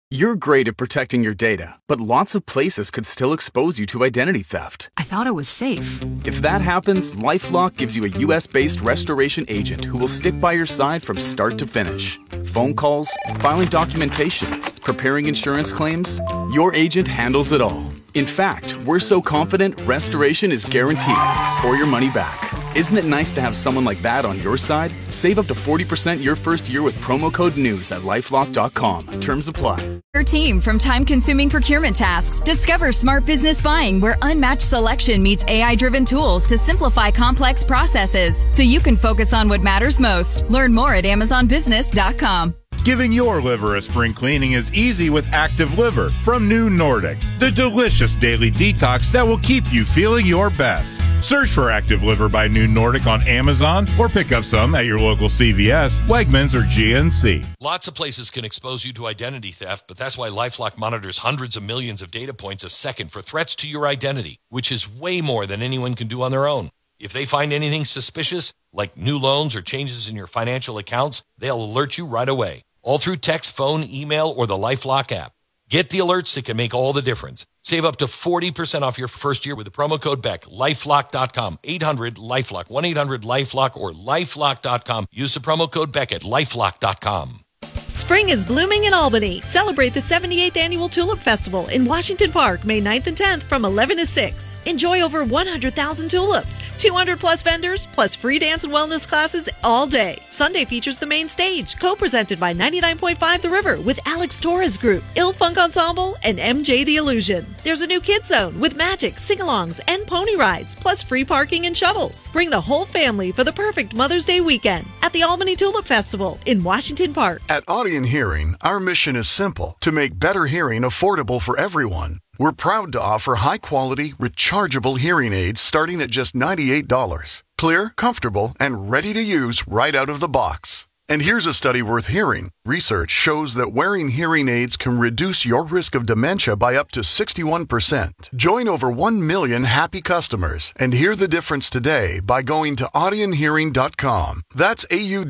You're great at protecting your data, but lots of places could still expose you to identity theft. I thought it was safe. If that happens, LifeLock gives you a U.S.-based restoration agent who will stick by your side from start to finish. Phone calls, filing documentation, preparing insurance claims, your agent handles it all. In fact, we're so confident restoration is guaranteed or your money back. Isn't it nice to have someone like that on your side? Save up to 40% your first year with promo code NEWS at LifeLock.com. Terms apply. Your team from time-consuming procurement tasks. Discover smart business buying where unmatched selection meets AI-driven tools to simplify complex processes so you can focus on what matters most. Learn more at AmazonBusiness.com. Giving your liver a spring cleaning is easy with Active Liver from New Nordic, the delicious daily detox that will keep you feeling your best. Search for Active Liver by New Nordic on Amazon or pick up some at your local CVS, Wegmans, or GNC. Lots of places can expose you to identity theft, but that's why LifeLock monitors hundreds of millions of data points a second for threats to your identity, which is way more than anyone can do on their own. If they find anything suspicious, like new loans or changes in your financial accounts, they'll alert you right away. All through text, phone, email, or the LifeLock app. Get the alerts that can make all the difference. Save up to 40% off your first year with the promo code BECK. LifeLock.com. 800-LifeLock. 1-800-LifeLock or LifeLock.com. Use the promo code BECK at LifeLock.com. Spring is blooming in Albany. Celebrate the 78th Annual Tulip Festival in Washington Park, May 9th and 10th from 11 to 6. Enjoy over 100,000 tulips, 200 plus vendors, plus free dance and wellness classes all day. Sunday features the main stage, co-presented by 99.5 The River with Alex Torres Group, Il Funk Ensemble, and MJ The Illusion. There's a new kids zone with magic, sing-alongs, and pony rides, plus free parking and shuttles. Bring the whole family for the perfect Mother's Day weekend at the Albany Tulip Festival in Washington Park. At Audion Hearing, our mission is simple: to make better hearing affordable for everyone. We're proud to offer high-quality, rechargeable hearing aids starting at just $98. Clear, comfortable, and ready to use right out of the box. And here's a study worth hearing. Research shows that wearing hearing aids can reduce your risk of dementia by up to 61%. Join over 1 million happy customers and hear the difference today by going to audionhearing.com. That's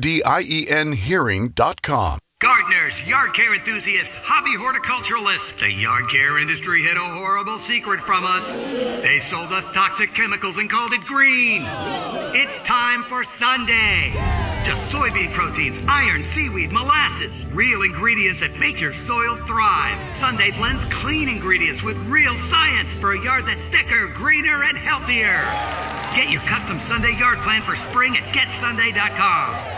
AUDIEN hearing.com. Gardeners, yard care enthusiasts, hobby horticulturalists. The yard care industry hid a horrible secret from us. They sold us toxic chemicals and called it green. It's time for Sunday. Just soybean proteins, iron, seaweed, molasses. Real ingredients that make your soil thrive. Sunday blends clean ingredients with real science for a yard that's thicker, greener, and healthier. Get your custom Sunday yard plan for spring at GetSunday.com.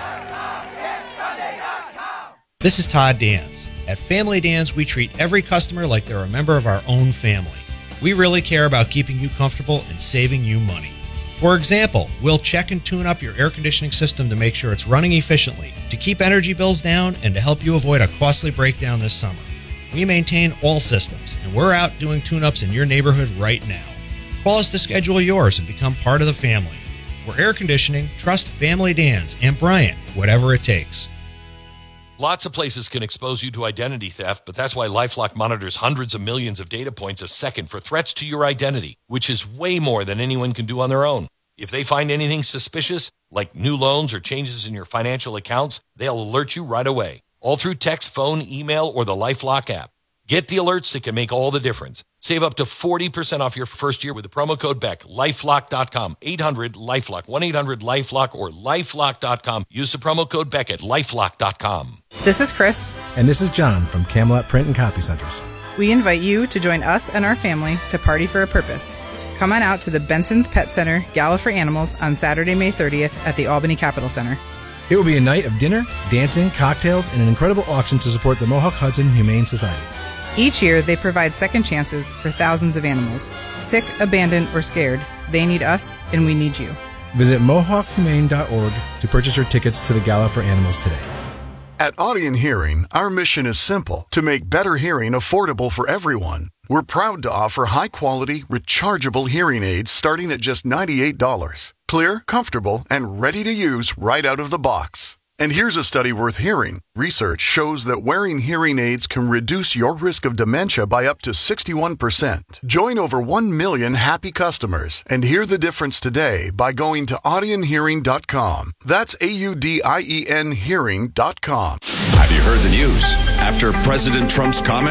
This is Todd Dans. At Family Dans, we treat every customer like they're a member of our own family. We really care about keeping you comfortable and saving you money. For example, we'll check and tune up your air conditioning system to make sure it's running efficiently, to keep energy bills down, and to help you avoid a costly breakdown this summer. We maintain all systems, and we're out doing tune-ups in your neighborhood right now. Call us to schedule yours and become part of the family. For air conditioning, trust Family Dans and Bryant, whatever it takes. Lots of places can expose you to identity theft, but that's why LifeLock monitors hundreds of millions of data points a second for threats to your identity, which is way more than anyone can do on their own. If they find anything suspicious, like new loans or changes in your financial accounts, they'll alert you right away. All through text, phone, email, or the LifeLock app. Get the alerts that can make all the difference. Save up to 40% off your first year with the promo code BECK. LifeLock.com. 800-LifeLock. 1-800-LifeLock or LifeLock.com. Use the promo code BECK at LifeLock.com. This is Chris. And this is John from Camelot Print and Copy Centers. We invite you to join us and our family to party for a purpose. Come on out to the Benson's Pet Center Gala for Animals on Saturday, May 30th at the Albany Capitol Center. It will be a night of dinner, dancing, cocktails, and an incredible auction to support the Mohawk Hudson Humane Society. Each year, they provide second chances for thousands of animals. Sick, abandoned, or scared, they need us, and we need you. Visit mohawkhumane.org to purchase your tickets to the Gala for Animals today. At Audion Hearing, our mission is simple: to make better hearing affordable for everyone. We're proud to offer high-quality, rechargeable hearing aids starting at just $98. Clear, comfortable, and ready to use right out of the box. And here's a study worth hearing. Research shows that wearing hearing aids can reduce your risk of dementia by up to 61%. Join over 1 million happy customers and hear the difference today by going to audionhearing.com. That's AUDIEN hearing.com. Have you heard the news? After President Trump's comment